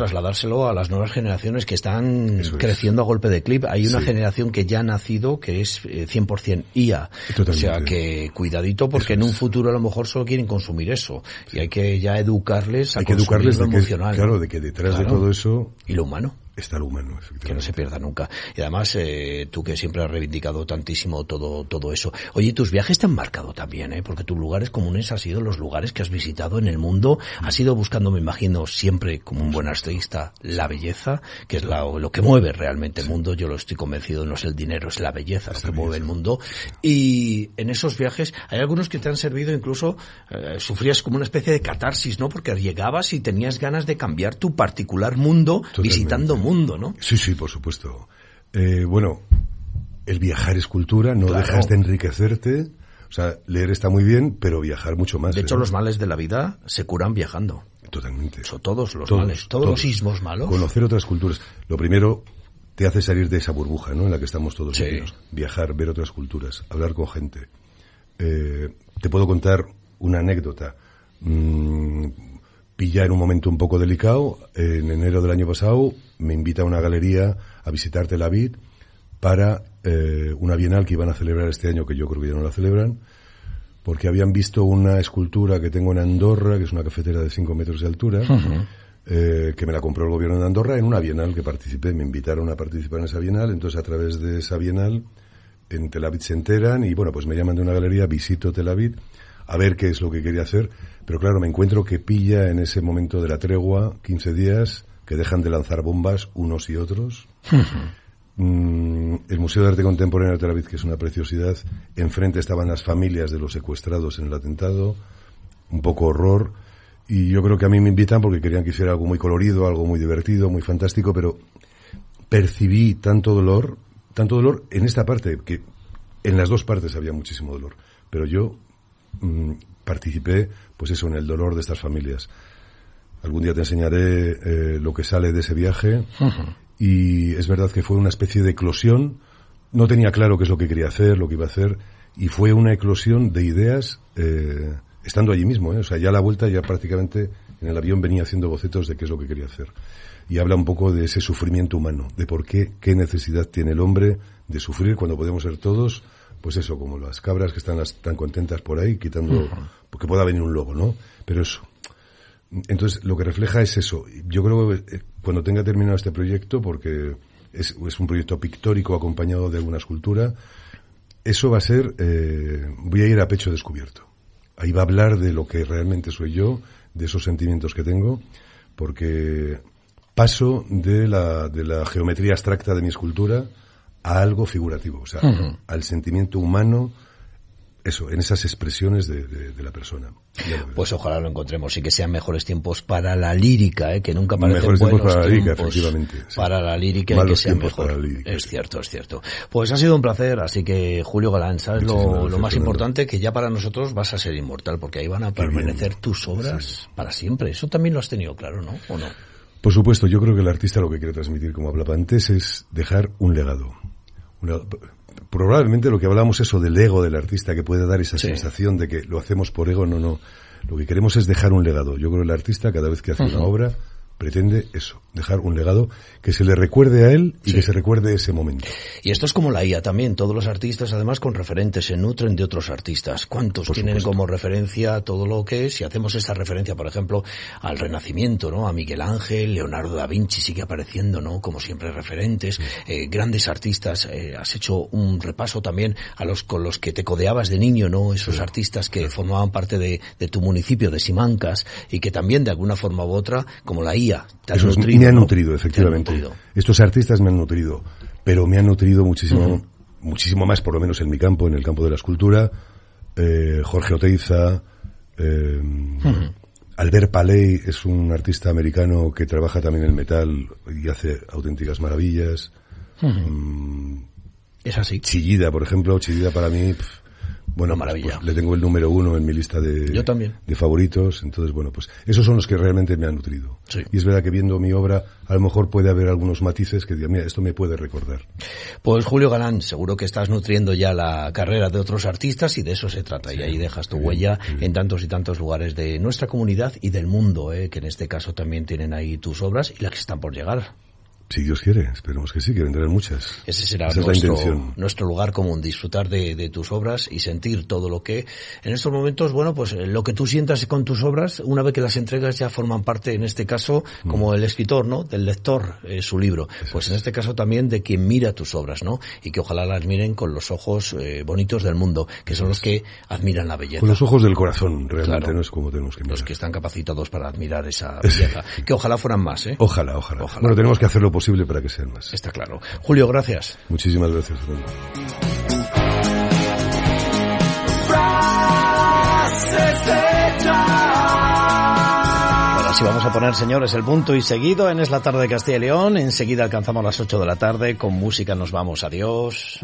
trasladárselo a las nuevas generaciones que están creciendo a golpe de clip. Hay una generación que ya ha nacido que es 100% IA. Totalmente. O sea que cuidadito porque en un futuro a lo mejor solo quieren consumir eso. Y hay que ya educarles a consumir lo emocional. Claro, de que detrás de todo eso... Y lo humano. Está lo humano, efectivamente. Que no se pierda nunca. Y además, tú que siempre has reivindicado tantísimo todo eso. Oye, tus viajes te han marcado también, porque tus lugares comunes han sido los lugares que has visitado en el mundo. Has ido buscando, me imagino, siempre como un buen artista, la belleza, que es lo que mueve realmente el mundo. Yo lo estoy convencido, no es el dinero, es la belleza lo que mueve el mundo. Y en esos viajes hay algunos que te han servido incluso, sufrías como una especie de catarsis, ¿no? Porque llegabas y tenías ganas de cambiar tu particular mundo visitando mundo, ¿no? Sí, por supuesto. Bueno, el viajar es cultura, no dejas de enriquecerte. O sea, leer está muy bien, pero viajar mucho más. De hecho, los males de la vida se curan viajando. Totalmente. Eso, todos los males, todos los sismos malos. Conocer otras culturas. Lo primero te hace salir de esa burbuja, ¿no? En la que estamos todos metidos. Viajar, ver otras culturas, hablar con gente. Te puedo contar una anécdota. Pilla en un momento un poco delicado. En enero del año pasado me invita a una galería a visitar Tel Aviv para una bienal que iban a celebrar este año, que yo creo que ya no la celebran, porque habían visto una escultura que tengo en Andorra, que es una cafetera de 5 metros de altura, que me la compró el gobierno de Andorra en una bienal que participé. Me invitaron a participar en esa bienal, entonces a través de esa bienal en Tel Aviv se enteran y bueno, pues me llaman de una galería, visito Tel Aviv a ver qué es lo que quería hacer, pero claro, me encuentro que pilla en ese momento de la tregua 15 días que dejan de lanzar bombas unos y otros. El Museo de Arte Contemporáneo de Tel Aviv, que es una preciosidad, enfrente estaban las familias de los secuestrados en el atentado, un poco horror, y yo creo que a mí me invitan porque querían que hiciera algo muy colorido, algo muy divertido, muy fantástico, pero percibí tanto dolor en esta parte, que en las dos partes había muchísimo dolor, pero yo participé, pues eso, en el dolor de estas familias. Algún día te enseñaré lo que sale de ese viaje. Y es verdad que fue una especie de eclosión. No tenía claro qué es lo que quería hacer, lo que iba a hacer, y fue una eclosión de ideas estando allí mismo, O sea, ya a la vuelta, ya prácticamente en el avión venía haciendo bocetos de qué es lo que quería hacer. Y habla un poco de ese sufrimiento humano, de por qué necesidad tiene el hombre de sufrir cuando podemos ser todos, pues eso, como las cabras que están tan contentas por ahí, quitando, porque pueda venir un lobo, ¿no? Pero eso. Entonces, lo que refleja es eso. Yo creo que cuando tenga terminado este proyecto, porque es un proyecto pictórico acompañado de alguna escultura, eso va a ser, voy a ir a pecho descubierto. Ahí va a hablar de lo que realmente soy yo, de esos sentimientos que tengo, porque paso de la geometría abstracta de mi escultura a algo figurativo, o sea, al sentimiento humano, eso, en esas expresiones de la persona. Pues ojalá lo encontremos y que sean mejores tiempos para la lírica, que nunca parecen buenos tiempos para la lírica, tiempos efectivamente. Sí. Para la lírica y que sea mejor. Lírica, es cierto. Pues ha sido un placer, así que Julio Galán, ¿sabes lo más importante? Que ya para nosotros vas a ser inmortal, porque ahí van a permanecer tus obras para siempre. Eso también lo has tenido claro, ¿no? ¿O no? Por supuesto, yo creo que el artista lo que quiere transmitir, como hablaba antes, es dejar un legado. Probablemente lo que hablamos eso del ego del artista, que puede dar esa sensación de que lo hacemos por ego, no. Lo que queremos es dejar un legado. Yo creo que el artista, cada vez que hace una obra, pretende eso, dejar un legado que se le recuerde a él y que se recuerde ese momento. Y esto es como la IA también, todos los artistas además con referentes se nutren de otros artistas. ¿Cuántos tienen como referencia todo lo que es? Si hacemos esta referencia, por ejemplo, al Renacimiento, ¿no? A Miguel Ángel, Leonardo da Vinci sigue apareciendo, ¿no? Como siempre referentes, grandes artistas. Has hecho un repaso también a con los que te codeabas de niño, ¿no? Esos artistas que formaban parte de tu municipio, de Simancas, y que también de alguna forma u otra, como la IA, me han nutrido, efectivamente. Estos artistas me han nutrido, pero me han nutrido muchísimo más, por lo menos en mi campo, en el campo de la escultura. Jorge Oteiza, Albert Paley es un artista americano que trabaja también el metal y hace auténticas maravillas. Es así. Chillida, por ejemplo, Chillida para mí Bueno, maravilla. Pues le tengo el número 1 en mi lista Yo también. de favoritos. Entonces, bueno, pues esos son los que realmente me han nutrido. Sí. Y es verdad que viendo mi obra, a lo mejor puede haber algunos matices que digan, mira, esto me puede recordar. Pues Julio Galán, seguro que estás nutriendo ya la carrera de otros artistas y de eso se trata. Sí, y ahí dejas tu huella en tantos y tantos lugares de nuestra comunidad y del mundo, que en este caso también tienen ahí tus obras y las que están por llegar. Si Dios quiere, esperemos que sí, que vendrán muchas. Ese será nuestro lugar común, disfrutar de tus obras y sentir todo lo que, en estos momentos, bueno, pues lo que tú sientas con tus obras, una vez que las entregas ya forman parte, en este caso, como el escritor, ¿no?, del lector, su libro. Pues en este caso también de quien mira tus obras, ¿no? Y que ojalá las miren con los ojos bonitos del mundo, que son los que admiran la belleza. Con los ojos del corazón, realmente, claro, no es como tenemos que mirar. Los que están capacitados para admirar esa belleza. Que ojalá fueran más, ¿eh? Ojalá. Bueno, tenemos que hacer lo posible para que sean más. Está claro. Julio, gracias. Muchísimas gracias. Ahora sí vamos a poner, señores, el punto y seguido en Es la Tarde de Castilla y León. Enseguida alcanzamos las 8 de la tarde. Con música nos vamos. Adiós.